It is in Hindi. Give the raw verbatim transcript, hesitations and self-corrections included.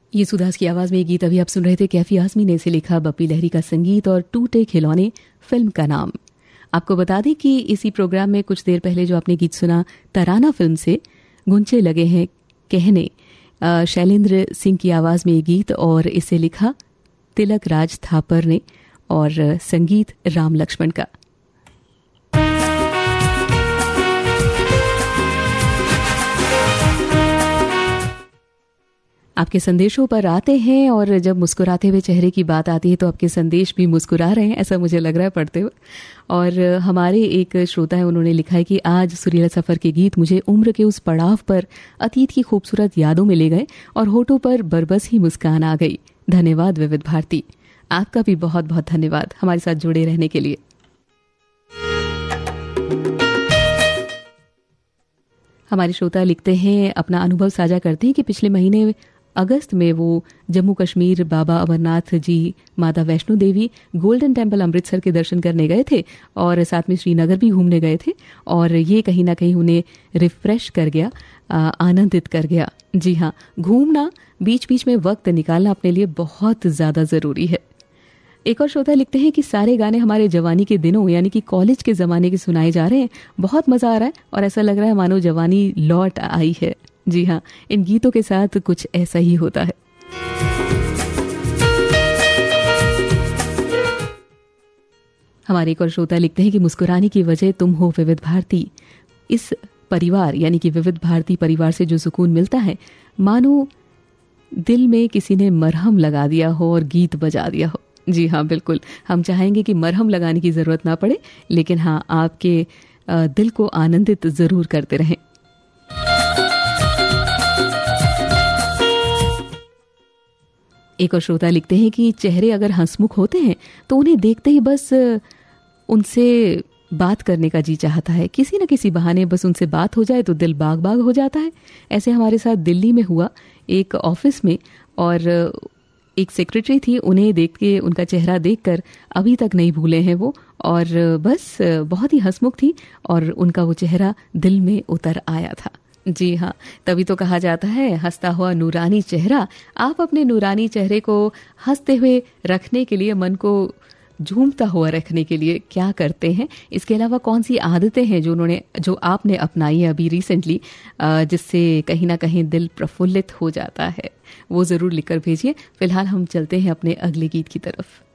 ये सुदास की आवाज में ये गीत अभी आप सुन रहे थे। कैफी आजमी ने इसे लिखा, बप्पी लहरी का संगीत और टूटे खिलौने फिल्म का नाम। आपको बता दें कि इसी प्रोग्राम में कुछ देर पहले जो आपने गीत सुना, तराना फिल्म से गुंचे लगे हैं कहने, शैलेंद्र सिंह की आवाज में ये गीत, और इसे लिखा तिलक राज थापर ने और संगीत राम लक्ष्मण का। आपके संदेशों पर आते हैं, और जब मुस्कुराते हुए चेहरे की बात आती है तो आपके संदेश भी मुस्कुरा रहे हैं, ऐसा मुझे लग रहा है पढ़ते हुए। और हमारे एक श्रोता है, उन्होंने लिखा है कि आज सुरीला सफर के गीत मुझे उम्र के उस पड़ाव पर अतीत की खूबसूरत यादों में ले गए और होठों पर बरबस ही मुस्कान आ गई। धन्यवाद विविध भारती। आपका भी बहुत बहुत धन्यवाद हमारे साथ जुड़े रहने के लिए। हमारे श्रोता लिखते हैं, अपना अनुभव साझा करते हैं कि पिछले महीने अगस्त में वो जम्मू कश्मीर बाबा अमरनाथ जी, माता वैष्णो देवी, गोल्डन टेम्पल अमृतसर के दर्शन करने गए थे और साथ में श्रीनगर भी घूमने गए थे, और ये कहीं ना कहीं उन्हें रिफ्रेश कर गया, आनंदित कर गया। जी हाँ, घूमना, बीच बीच में वक्त निकालना अपने लिए बहुत ज़्यादा ज़रूरी है। एक और श्रोता लिखते हैं कि सारे गाने हमारे जवानी के दिनों यानी कि कॉलेज के ज़माने के सुनाए जा रहे हैं, बहुत मज़ा आ रहा है और ऐसा लग रहा है मानो जवानी लौट आई है। जी हाँ, इन गीतों के साथ कुछ ऐसा ही होता है। हमारे एक और श्रोता लिखते हैं कि मुस्कुराने की वजह तुम हो विविध भारती। इस परिवार यानी कि विविध भारती परिवार से जो सुकून मिलता है, मानो दिल में किसी ने मरहम लगा दिया हो और गीत बजा दिया हो। जी हाँ, बिल्कुल, हम चाहेंगे कि मरहम लगाने की ज़रूरत ना पड़े, लेकिन हाँ, आपके दिल को आनंदित ज़रूर करते रहें। एक और श्रोता लिखते हैं कि चेहरे अगर हंसमुख होते हैं तो उन्हें देखते ही बस उनसे बात करने का जी चाहता है, किसी न किसी बहाने बस उनसे बात हो जाए तो दिल बाग बाग हो जाता है। ऐसे हमारे साथ दिल्ली में हुआ एक ऑफिस में, और एक सेक्रेटरी थी, उन्हें देख के, उनका चेहरा देखकर अभी तक नहीं भूले हैं वो, और बस बहुत ही हंसमुख थी और उनका वो चेहरा दिल में उतर आया था। जी हाँ, तभी तो कहा जाता है हंसता हुआ नूरानी चेहरा। आप अपने नूरानी चेहरे को हंसते हुए रखने के लिए, मन को झूमता हुआ रखने के लिए क्या करते हैं? इसके अलावा कौन सी आदतें हैं जो उन्होंने जो आपने अपनाई है अभी रिसेंटली, जिससे कहीं ना कहीं दिल प्रफुल्लित हो जाता है? वो ज़रूर लिखकर भेजिए। फिलहाल हम चलते हैं अपने अगले गीत की तरफ।